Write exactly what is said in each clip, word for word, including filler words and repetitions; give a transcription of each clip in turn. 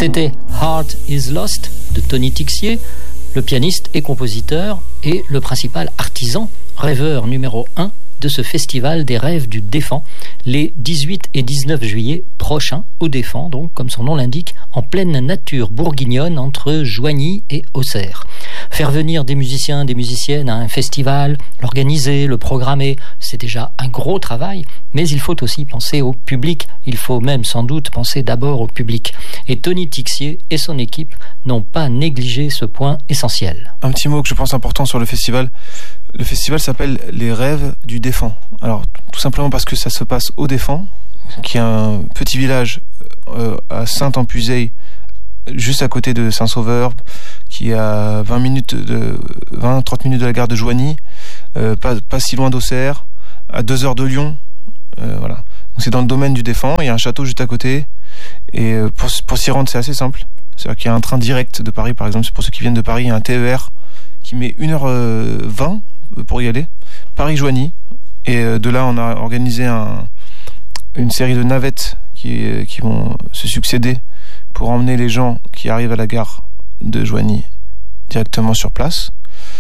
C'était Heart is Lost de Tony Tixier, le pianiste et compositeur et le principal artisan, rêveur numéro un de ce festival des rêves du Défend, les dix-huit et dix-neuf juillet prochains au Défend, donc comme son nom l'indique, en pleine nature bourguignonne entre Joigny et Auxerre. Faire venir des musiciens, des musiciennes à un festival, l'organiser, le programmer, c'est déjà un gros travail, mais il faut aussi penser au public, il faut même sans doute penser d'abord au public. Et Tony Tixier et son équipe n'ont pas négligé ce point essentiel. Un petit mot que je pense important sur le festival. Le festival s'appelle Les Rêves du Défend. Alors, tout simplement parce que ça se passe au Défend, qui est un petit village euh, à Saint-Ampuzeil, juste à côté de Saint-Sauveur, qui est à vingt minutes de, vingt à trente minutes de la gare de Joigny, euh, pas, pas si loin d'Auxerre, à deux heures de Lyon. Euh, voilà. Donc, c'est dans le domaine du Défend, il y a un château juste à côté, et euh, pour, pour s'y rendre, c'est assez simple. C'est-à-dire qu'il y a un train direct de Paris, par exemple, pour ceux qui viennent de Paris, il y a un T E R qui met une heure vingt pour y aller, Paris-Joigny, et de là on a organisé un, une série de navettes qui, qui vont se succéder pour emmener les gens qui arrivent à la gare de Joigny directement sur place.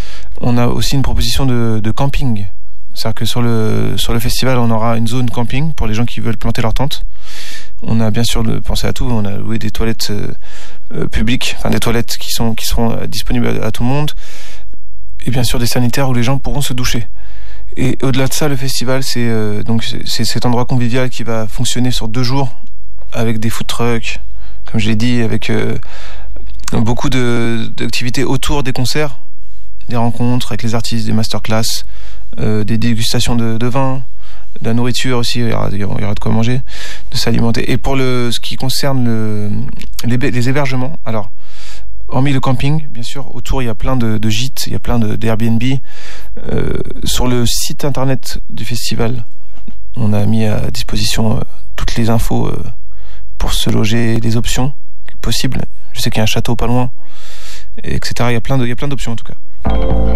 On a aussi une proposition de, de camping, c'est-à-dire que sur le, sur le festival on aura une zone camping pour les gens qui veulent planter leur tente. On a bien sûr pensé à tout, on a loué des toilettes euh, euh, publiques, enfin des toilettes qui, sont, qui seront disponibles à, à tout le monde, et bien sûr des sanitaires où les gens pourront se doucher. Et au-delà de ça, le festival, c'est euh, donc c'est, c'est cet endroit convivial qui va fonctionner sur deux jours avec des food trucks, comme je l'ai dit, avec euh, beaucoup de, d'activités autour des concerts, des rencontres avec les artistes, des masterclass, euh, des dégustations de, de vin, de la nourriture aussi, il y aura, il y aura de quoi manger, de s'alimenter. Et pour le, ce qui concerne le, les, les hébergements, alors hormis le camping, bien sûr, autour il y a plein de, de gîtes, il y a plein de, d'Airbnb. Euh, sur le site internet du festival, on a mis à disposition euh, toutes les infos euh, pour se loger, les options possibles. Je sais qu'il y a un château pas loin, et etc. Il y a plein de, il y a plein d'options en tout cas.